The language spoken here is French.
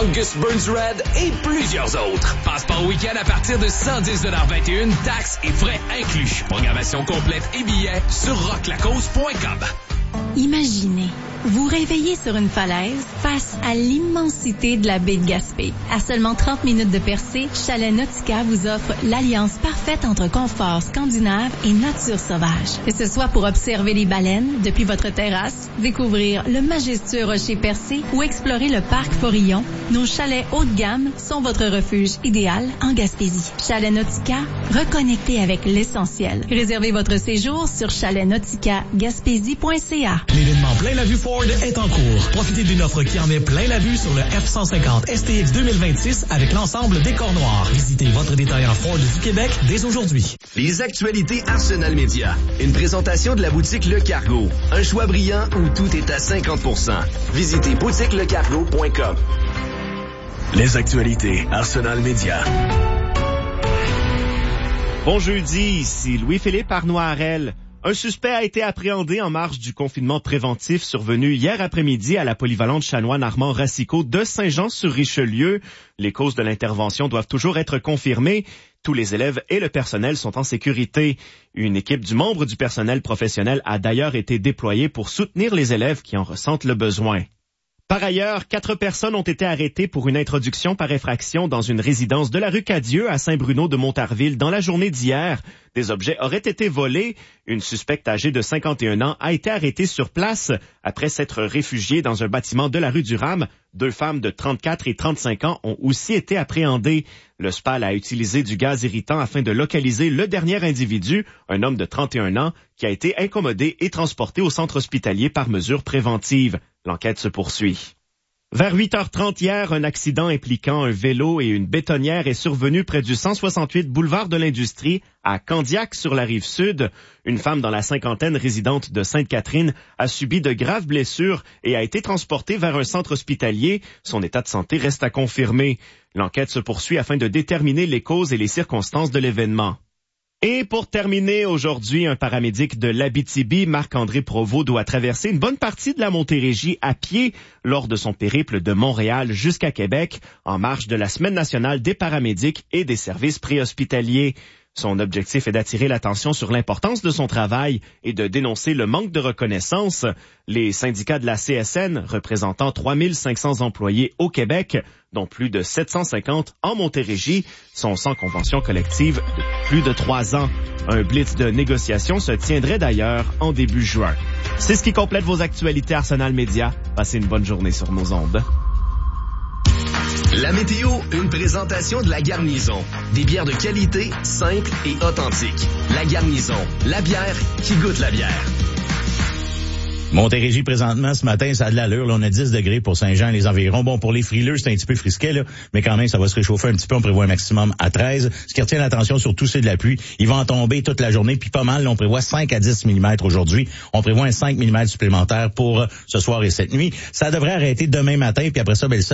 August Burns Red et plusieurs autres. Passeport week-end à partir de 110,21 $, taxes et frais inclus. Programmation complète et billets sur rocklacause.com. Imaginez, vous réveillez sur une falaise face à l'immensité de la baie de Gaspé. À seulement 30 minutes de percée, Chalet Nautica vous offre l'alliance parfaite entre confort scandinave et nature sauvage. Que ce soit pour observer les baleines depuis votre terrasse, découvrir le majestueux rocher percé ou explorer le parc Forillon, nos chalets haut de gamme sont votre refuge idéal en Gaspésie. Chalet Nautica, reconnectez avec l'essentiel. Réservez votre séjour sur chaletnautica-gaspésie.ca. L'événement Plein la vue Ford est en cours. Profitez d'une offre qui en met plein la vue sur le F-150 STX 2026 avec l'ensemble des corps noirs. Visitez votre détaillant Ford du Québec dès aujourd'hui. Les actualités Arsenal Média. Une présentation de la boutique Le Cargo. Un choix brillant où tout est à 50%. Visitez boutiquelecargo.com. Les actualités Arsenal Média. Bon jeudi, ici Louis-Philippe Arnois-Harel. Un suspect a été appréhendé en marge du confinement préventif survenu hier après-midi à la polyvalente chanoine Armand Racicot de Saint-Jean-sur-Richelieu. Les causes de l'intervention doivent toujours être confirmées. Tous les élèves et le personnel sont en sécurité. Une équipe du membre du personnel professionnel a d'ailleurs été déployée pour soutenir les élèves qui en ressentent le besoin. Par ailleurs, 4 personnes ont été arrêtées pour une introduction par effraction dans une résidence de la rue Cadieux à Saint-Bruno-de-Montarville dans la journée d'hier. Des objets auraient été volés. Une suspecte âgée de 51 ans a été arrêtée sur place après s'être réfugiée dans un bâtiment de la rue du Ram. 2 femmes de 34 et 35 ans ont aussi été appréhendées. Le SPAL a utilisé du gaz irritant afin de localiser le dernier individu, un homme de 31 ans, qui a été incommodé et transporté au centre hospitalier par mesure préventive. L'enquête se poursuit. Vers 8h30 hier, un accident impliquant un vélo et une bétonnière est survenu près du 168 boulevard de l'Industrie à Candiac sur la rive sud. Une femme dans la cinquantaine résidente de Sainte-Catherine a subi de graves blessures et a été transportée vers un centre hospitalier. Son état de santé reste à confirmer. L'enquête se poursuit afin de déterminer les causes et les circonstances de l'événement. Et pour terminer, aujourd'hui, un paramédic de l'Abitibi, Marc-André Provost, doit traverser une bonne partie de la Montérégie à pied lors de son périple de Montréal jusqu'à Québec, en marge de la Semaine nationale des paramédics et des services préhospitaliers. Son objectif est d'attirer l'attention sur l'importance de son travail et de dénoncer le manque de reconnaissance. Les syndicats de la CSN, représentant 3500 employés au Québec, dont plus de 750 en Montérégie, sont sans convention collective depuis plus de 3 ans. Un blitz de négociation se tiendrait d'ailleurs en début juin. C'est ce qui complète vos actualités Arsenal Média. Passez une bonne journée sur nos ondes. La météo, une présentation de La Garnison. Des bières de qualité, simples et authentiques. La Garnison, la bière qui goûte la bière. Montérégie, présentement, ce matin, ça a de l'allure. Là, on a 10 degrés pour Saint-Jean et les environs. Bon, pour les frileux, c'est un petit peu frisquet, là, mais quand même, ça va se réchauffer un petit peu. On prévoit un maximum à 13. Ce qui retient l'attention, surtout, c'est de la pluie. Il va en tomber toute la journée, puis pas mal. Là, on prévoit 5 à 10 mm aujourd'hui. On prévoit un 5 mm supplémentaire pour ce soir et cette nuit. Ça devrait arrêter demain matin, puis après ça, ben, le